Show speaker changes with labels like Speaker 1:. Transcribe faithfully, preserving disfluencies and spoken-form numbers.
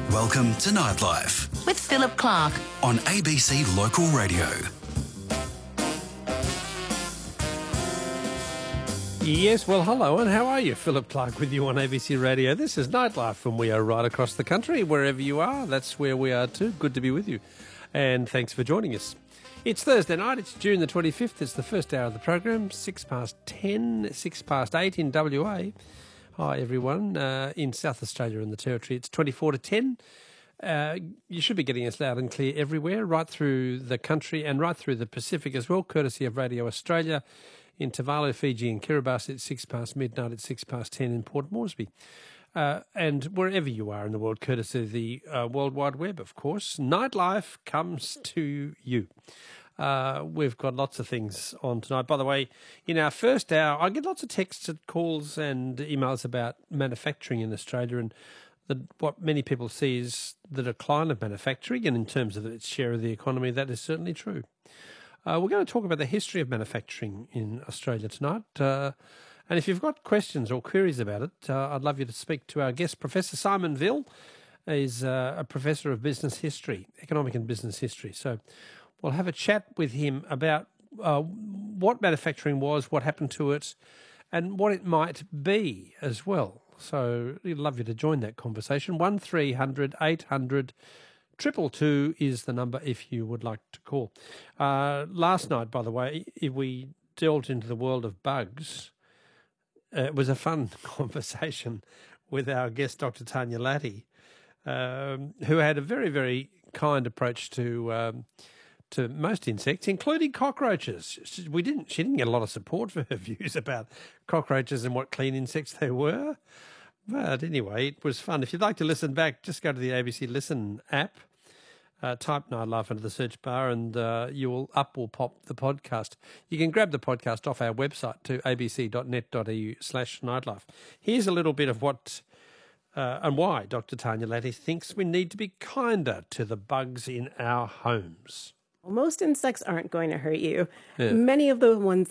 Speaker 1: Welcome to Nightlife
Speaker 2: with Philip Clark
Speaker 1: on A B C Local Radio.
Speaker 3: Yes, well, hello, and how are you? Philip Clark with you on A B C Radio. This is Nightlife, and we are right across the country. Wherever you are, that's where we are too. Good to be with you, and thanks for joining us. It's Thursday night, it's June the twenty-fifth, it's the first hour of the program, six past ten, six past eight in W A. Hi, everyone. Uh, in South Australia and the Territory, it's twenty-four to ten. Uh, you should be getting us loud and clear everywhere, right through the country and right through the Pacific as well, courtesy of Radio Australia. In Tuvalu, Fiji and Kiribati, it's six past midnight, it's six past ten in Port Moresby. Uh, and wherever you are in the world, courtesy of the uh, World Wide Web, of course, Nightlife comes to you. Uh, we've got lots of things on tonight. By the way, in our first hour, I get lots of texts and calls and emails about manufacturing in Australia, and the, what many people see is the decline of manufacturing, and in terms of its share of the economy, that is certainly true. Uh, we're going to talk about the history of manufacturing in Australia tonight. Uh, and if you've got questions or queries about it, uh, I'd love you to speak to our guest, Professor Simon Vill. He's uh, a professor of business history, economic and business history. So we'll have a chat with him about uh, what manufacturing was, what happened to it, and what it might be as well. So we'd love you to join that conversation. one three hundred eight hundred Triple two is the number if you would like to call. Uh, last night, by the way, if we delved into the world of bugs, uh, it was a fun conversation with our guest, Doctor Tanya Latty, um, who had a very, very kind approach to um, to most insects, including cockroaches. She, we didn't. She didn't get a lot of support for her views about cockroaches and what clean insects they were. But anyway, it was fun. If you'd like to listen back, just go to the A B C Listen app, uh, type Nightlife into the search bar, and uh, you will up will pop the podcast. You can grab the podcast off our website to abc.net.au slash nightlife. Here's a little bit of what uh, and why Doctor Tanya Latty thinks we need to be kinder to the bugs in our homes.
Speaker 4: Most insects aren't going to hurt you.
Speaker 3: Yeah.
Speaker 4: Many of the ones